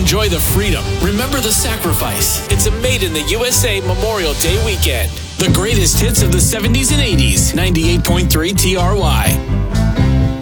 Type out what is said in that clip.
enjoy the freedom. Remember the sacrifice. It's a Made in the USA Memorial Day weekend. The greatest hits of the 70s and 80s. 98.3 TRY.